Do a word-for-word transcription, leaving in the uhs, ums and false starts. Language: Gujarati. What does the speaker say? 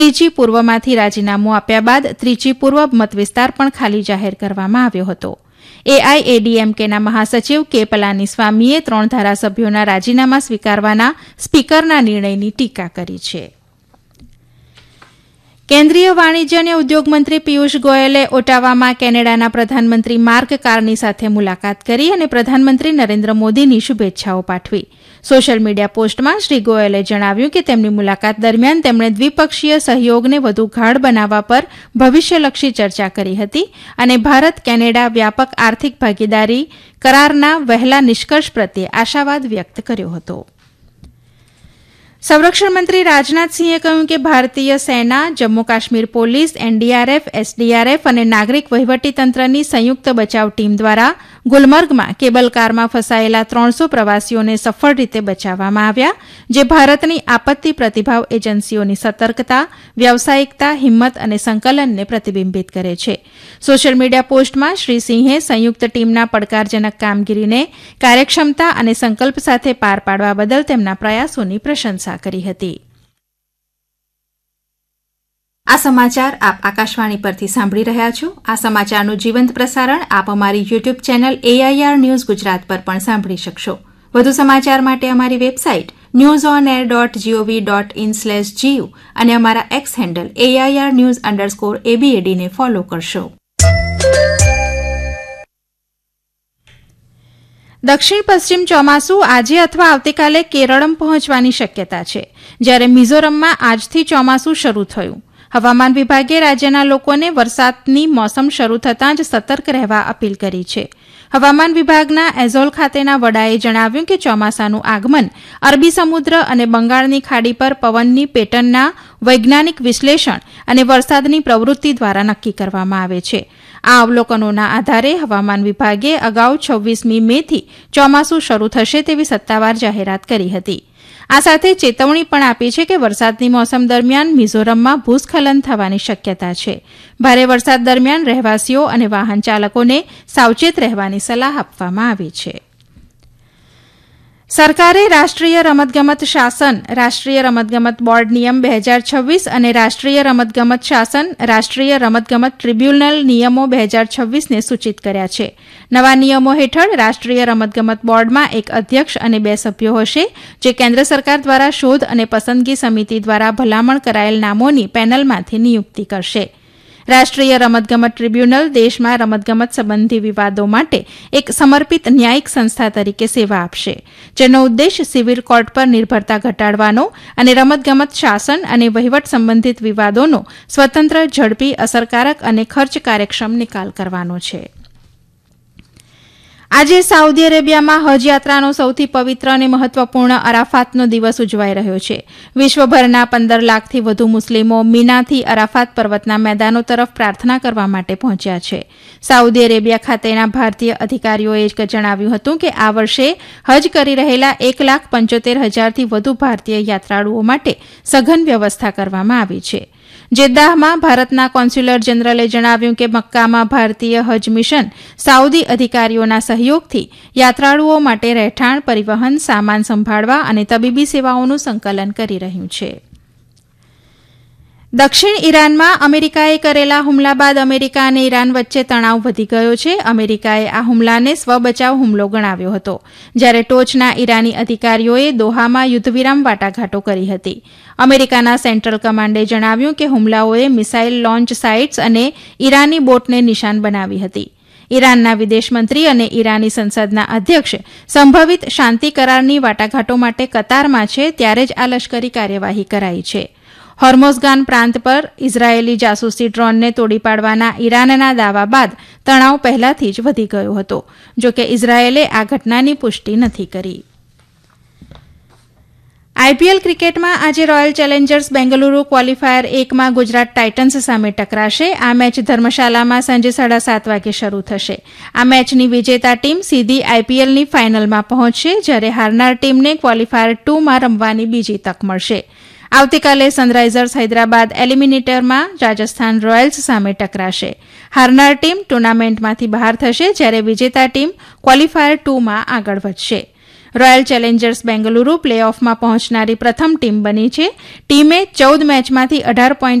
ત્રીજી પૂર્વમાંથી રાજીનામું આપ્યા બાદ ત્રીજી પૂર્વ મતવિસ્તાર પણ ખાલી જાહેર કરવામાં આવ્યો હતો. એઆઈએડીએમકેના મહાસચિવ કે પલાનીસ્વામીએ ત્રણ ધારાસભ્યોના રાજીનામા સ્વીકારવાના સ્પીકરના નિર્ણયની ટીકા કરી છે. કેન્દ્રીય વાણિજ્ય અને ઉદ્યોગ મંત્રી પિયુષ ગોયલે ઓટાવામાં કેનેડાના પ્રધાનમંત્રી માર્ક કાર્ની સાથે મુલાકાત કરી અને પ્રધાનમંત્રી નરેન્દ્ર મોદીની શુભેચ્છાઓ પાઠવી. સોશિયલ મીડિયા પોસ્ટમાં શ્રી ગોયલે જણાવ્યું કે તેમની મુલાકાત દરમિયાન તેમણે દ્વિપક્ષીય સહયોગને વધુ ગાઢ બનાવવા પર ભવિષ્યલક્ષી ચર્ચા કરી હતી અને ભારત કેનેડા વ્યાપક આર્થિક ભાગીદારી કરારના વહેલા નિષ્કર્ષ પ્રત્યે આશાવાદ વ્યક્ત કર્યો હતો. સંરક્ષણ મંત્રી રાજનાથસિંહે કહ્યું કે ભારતીય સેના, Jammu Kashmir police, NDRF, SDRF અને નાગરિક વહીવટીતંત્રની સંયુક્ત બચાવ ટીમ દ્વારા ગુલમર્ગમાં કેબલ કારમાં ફસાયેલા ત્રણસો પ્રવાસીઓને સફળ રીતે બચાવવામાં આવ્યા, જે ભારતની આપત્તિ પ્રતિભાવ એજન્સીઓની સતર્કતા, વ્યાવસાયિકતા, હિંમત અને સંકલનને પ્રતિબિંબિત કરે છે. સોશિયલ મીડિયા પોસ્ટમાં શ્રી સિંહે સંયુક્ત ટીમના પડકારજનક કામગીરીને કાર્યક્ષમતા અને સંકલ્પ સાથે પાર પાડવા બદલ તેમના પ્રયાસોની પ્રશંસા કરી હતી. આ સમાચાર આપ આકાશવાણી પરથી સાંભળી રહ્યા છો. આ સમાચારનું જીવંત પ્રસારણ આપ અમારી YouTube channel AIR news Gujarat પર પણ સાંભળી શકશો. વધુ સમાચાર માટે અમારી website news on air dot GOV dot in slash GU અને અમારા x handle AIR news underscore એબીએડીને follow કરશો. દક્ષિણ પશ્ચિમ ચોમાસું આજે અથવા આવતીકાલે કેરળમ પહોંચવાની શક્યતા છે, જ્યારે મિઝોરમમાં આજથી ચોમાસું શરૂ થયું. હવામાન વિભાગે રાજ્યના લોકોને વરસાદની મોસમ શરૂ થતાં જ સતર્ક રહેવા અપીલ કરી છે. હવામાન વિભાગના એઝોલ ખાતેના વડાએ જણાવ્યું કે ચોમાસાનું આગમન અરબી સમુદ્ર અને બંગાળની ખાડી પર પવનની પેટર્નના વૈજ્ઞાનિક વિશ્લેષણ અને વરસાદની પ્રવૃત્તિ દ્વારા નક્કી કરવામાં આવે છે. આ અવલોકનોના આધારે હવામાન વિભાગે અગાઉ છવ્વીસમી મેથી ચોમાસું શરૂ થશે તેવી સત્તાવાર જાહેરાત કરી હતી. આ સાથે ચેતવણી પણ આપી છે કે વરસાદની મોસમ દરમિયાન મિઝોરમમાં ભૂસ્ખલન થવાની શક્યતા છે. ભારે વરસાદ દરમિયાન રહેવાસીઓ અને વાહન ચાલકોને સાવચેત રહેવાની સલાહ આપવામાં આવી છે. સરકારે રાષ્ટ્રીય રમતગમત શાસન, રાષ્ટ્રીય રમતગમત બોર્ડ નિયમ બે હજાર છવ્વીસ અને રાષ્ટ્રીય રમતગમત શાસન, રાષ્ટ્રીય રમતગમત ટ્રિબ્યુનલ નિયમો બે હજાર છવ્વીસને સૂચિત કર્યા છે. નવા નિયમો હેઠળ રાષ્ટ્રીય રમતગમત બોર્ડમાં એક અધ્યક્ષ અને બે સભ્યો હશે, જે કેન્દ્ર સરકાર દ્વારા શોધ અને પસંદગી સમિતિ દ્વારા ભલામણ કરાયેલ નામોની પેનલમાંથી નિયુક્તિ કરશે. રાષ્ટ્રીય રમતગમત ટ્રિબ્યુનલ દેશમાં રમતગમત સંબંધી વિવાદો માટે એક સમર્પિત ન્યાયિક સંસ્થા તરીકે સેવા આપશે, જેનો ઉદ્દેશ સિવિલ કોર્ટ પર નિર્ભરતા ઘટાડવાનો અને રમતગમત શાસન અને વહીવટ સંબંધિત વિવાદોનો સ્વતંત્ર, ઝડપી, અસરકારક અને ખર્ચ કાર્યક્ષમ નિકાલ કરવાનો છે. આજે સાઉદી અરેબિયામાં હજ યાત્રાનો સૌથી પવિત્ર અને મહત્વપૂર્ણ અરાફાતનો દિવસ ઉજવાઈ રહ્યો છે. વિશ્વભરના પંદર લાખથી વધુ મુસ્લિમો મીનાથી અરાફાત પર્વતના મેદાનો તરફ પ્રાર્થના કરવા માટે પહોંચ્યા છે. સાઉદી અરેબિયા ખાતેના ભારતીય અધિકારીઓએ જણાવ્યું હતું કે આ વર્ષે હજ કરી રહેલા એક લાખ પંચોતેર હજારથી વધુ ભારતીય યાત્રાળુઓ માટે સઘન વ્યવસ્થા કરવામાં આવી છે. જેદ્દાહમાં ભારતના કોન્સ્યુલર જનરલે જણાવ્યું કે મક્કામાં ભારતીય હજ મિશન સાઉદી અધિકારીઓના સહયોગથી યાત્રાળુઓ માટે રહેઠાણ, પરિવહન, સામાન સંભાળવા અને તબીબી સેવાઓનું સંકલન કરી રહ્યું છે. દક્ષિણ ઈરાનમાં અમેરિકાએ કરેલા હુમલા બાદ અમેરિકા અને ઈરાન વચ્ચે તણાવ વધી ગયો છે. અમેરિકાએ આ હુમલાને સ્વબચાવ હુમલો ગણાવ્યો હતો, જ્યારે ટોચના ઈરાની અધિકારીઓએ દોહામાં યુદ્ધવિરામ વાટાઘાટો કરી હતી. અમેરિકાના સેન્ટ્રલ કમાન્ડે જણાવ્યું કે હુમલાઓએ મિસાઇલ લોન્ચ સાઇટ્સ અને ઈરાની બોટને નિશાન બનાવી હતી. ઈરાનના વિદેશમંત્રી અને ઈરાની સંસદના અધ્યક્ષ સંભવિત શાંતિ કરારની વાટાઘાટો માટે કતારમાં છે, ત્યારે જ આ લશ્કરી કાર્યવાહી કરાઈ છે. હોર્મોઝગાન પ્રાંત પર ઇઝરાયેલી જાસૂસી ડ્રોનને તોડી પાડવાના ઈરાનના દાવા બાદ તણાવ પહેલાથી જ વધી ગયો હતો. જોકે ઇઝરાયેલે આ ઘટનાની પુષ્ટિ નથી કરી. આઈપીએલ ક્રિકેટમાં આજે રોયલ ચેલેન્જર્સ બેંગલુરુ ક્વોલિફાયર એકમાં ગુજરાત ટાઇટન્સ સામે ટકરાશે. આ મેચ ધર્મશાલામાં સાંજે સાડા સાત વાગે શરૂ થશે. આ મેચની વિજેતા ટીમ સીધી આઈપીએલની ફાઇનલમાં પહોંચશે, જ્યારે હારનાર ટીમને ક્વોલિફાયર ટુમાં રમવાની બીજી તક મળશે. આવતીકાલે સનરાઇઝર્સ હૈદરાબાદ એલિમિનેટરમાં રાજસ્થાન રોયલ્સ સામે ટકરાશે. હારનાર ટીમ ટુર્નામેન્ટમાંથી બહાર થશે, જ્યારે વિજેતા ટીમ ક્વોલિફાયર ટુમાં આગળ વધશે. રોયલ ચેલેન્જર્સ બેંગલુરુ પ્લે ઓફમાં પહોંચનારી પ્રથમ ટીમ બની છે. ટીમે ચૌદ મેચમાંથી અઢાર પોઈન્ટ